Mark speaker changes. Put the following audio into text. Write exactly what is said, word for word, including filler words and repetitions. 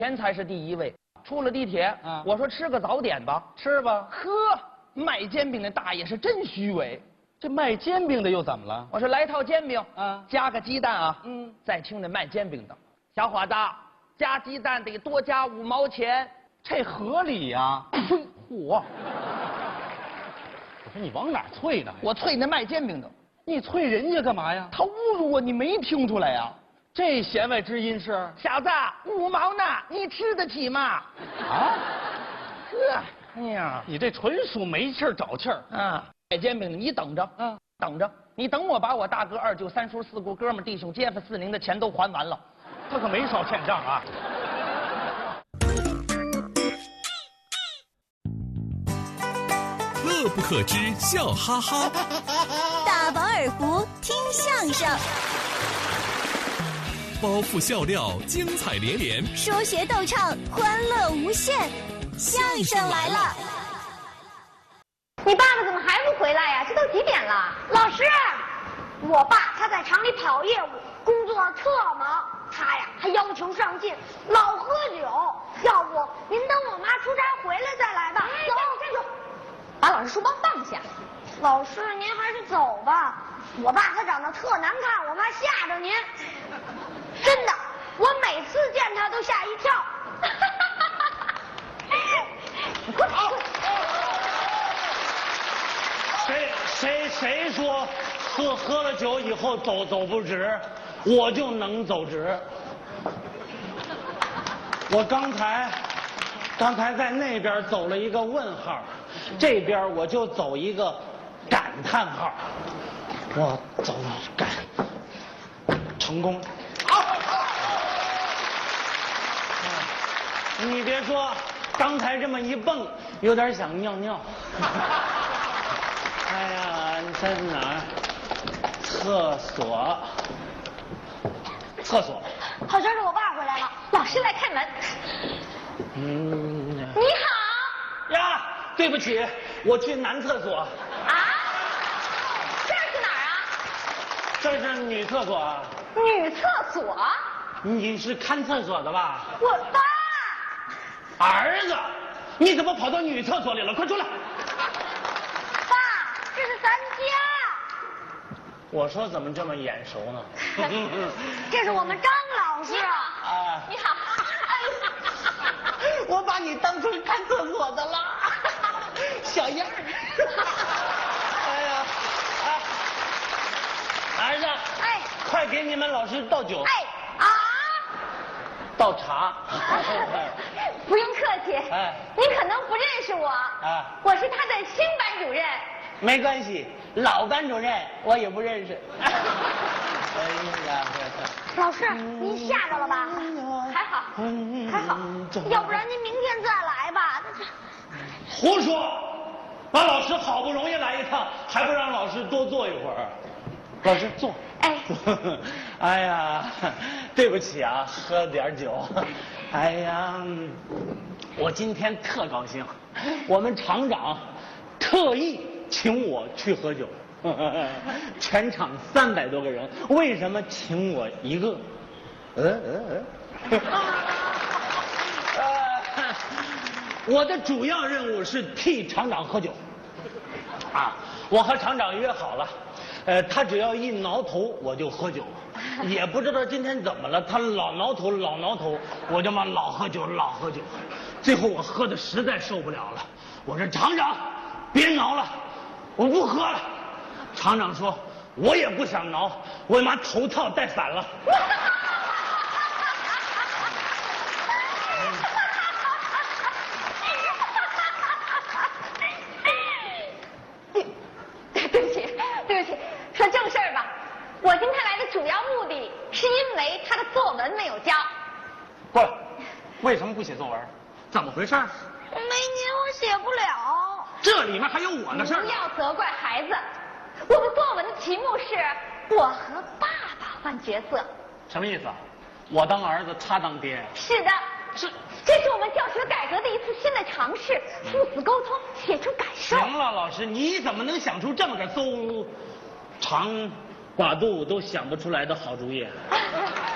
Speaker 1: 钱才是第一位。出了地铁，
Speaker 2: 啊
Speaker 1: 我说吃个早点吧，
Speaker 2: 吃吧。
Speaker 1: 呵，卖煎饼的大爷是真虚伪。
Speaker 2: 这卖煎饼的又怎么了？
Speaker 1: 我说来套煎饼，
Speaker 2: 啊
Speaker 1: 加个鸡蛋啊。
Speaker 2: 嗯，
Speaker 1: 再听那卖煎饼的，小伙子，加鸡蛋得多加五毛钱。
Speaker 2: 这合理呀、
Speaker 1: 呸！嚯！
Speaker 2: 我说你往哪儿啐呢？
Speaker 1: 我啐那卖煎饼的，
Speaker 2: 你啐人家干嘛呀？
Speaker 1: 他侮辱我，你没听出来呀？
Speaker 2: 这弦外之音是
Speaker 1: 小子，五毛呢，你吃得起吗？
Speaker 2: 啊？
Speaker 1: 呵，哎呀，
Speaker 2: 你这纯属没气儿找气儿。
Speaker 1: 啊，卖煎饼的，你等着，
Speaker 2: 啊，
Speaker 1: 等着，你等我把我大哥、二舅、三叔、四姑、哥们、弟兄、街坊、四邻的钱都还完了。
Speaker 2: 他可没少欠账啊。
Speaker 3: 乐不可支，笑哈哈。
Speaker 4: 大饱耳福，听相声。
Speaker 3: 包袱笑料，精彩连连。
Speaker 4: 说学逗唱，欢乐无限。相声来了！
Speaker 5: 你爸爸怎么还不回来呀？这都几点了？老师，我爸他在厂里跑业务，工作特忙，他呀还要求上进，老喝酒。要不您等我妈出差回来再来吧。走，站住！把老师书包放下。老师，您还是走吧。我爸他长得特难看，我怕吓着您。真的，我每次见他都吓一跳。你快跑！
Speaker 6: 谁谁谁说喝喝了酒以后走走不直，我就能走直。我刚才刚才在那边走了一个问号，这边我就走一个感叹号。我走感成功。你别说，刚才这么一蹦，有点想尿尿。哎呀，你在哪儿？厕所。厕所。
Speaker 5: 好像是我爸回来了，老师来开门。
Speaker 6: 嗯。
Speaker 5: 你好。
Speaker 6: 呀，对不起，我去男厕所。
Speaker 5: 啊？这是哪儿啊？
Speaker 6: 这是女厕所啊。
Speaker 5: 女厕所？
Speaker 6: 你是看厕所的吧？
Speaker 5: 我爸。
Speaker 6: 儿子，你怎么跑到女厕所里了？快出来！
Speaker 5: 爸，这是咱家。
Speaker 6: 我说怎么这么眼熟呢？
Speaker 5: 这是我们张老师。
Speaker 6: 啊，
Speaker 5: 你好。
Speaker 6: 我把你当成看厕所的了，小样儿。哎呀，哎，儿子，
Speaker 5: 哎，
Speaker 6: 快给你们老师倒酒。
Speaker 5: 哎啊，
Speaker 6: 倒茶。
Speaker 5: 不用客气。
Speaker 6: 哎，
Speaker 5: 您可能不认识我。
Speaker 6: 啊，
Speaker 5: 我是他的新班主任。
Speaker 6: 没关系，老班主任我也不认识。哎呀，
Speaker 5: 老师，您吓着了吧？还好，还好，要不然您明天再来吧。
Speaker 6: 胡说！把老师好不容易来一趟，还不让老师多坐一会儿？老师坐。
Speaker 5: 哎，
Speaker 6: 哎呀，对不起啊，喝点酒。哎呀，我今天特高兴，我们厂长特意请我去喝酒。全场三百多个人，为什么请我一个？嗯嗯嗯。呃，我的主要任务是替厂长喝酒。啊，我和厂长约好了，呃，他只要一挠头我就喝酒，也不知道今天怎么了，他老挠头老挠头，我就嘛老喝酒老喝酒，最后我喝的实在受不了了，我说厂长别挠了，我不喝了。厂长说我也不想挠，我把头套戴反了。
Speaker 5: 对不起，对不起，说正事儿吧。我今天来的主要目的是因为他的作文没有交。
Speaker 2: 不，为什么不写作文？怎么回事？
Speaker 5: 没您我写不了。
Speaker 2: 这里面还有我的事儿。
Speaker 5: 不要责怪孩子。我的作文的题目是我和爸爸换角色。
Speaker 2: 什么意思啊？我当儿子，他当爹。
Speaker 5: 是的，
Speaker 2: 是，
Speaker 5: 这是我们教学改革的一次新的尝试，父子沟通，写出感受。
Speaker 6: 行了，老师，你怎么能想出这么个邹长寡肚都想不出来的好主意？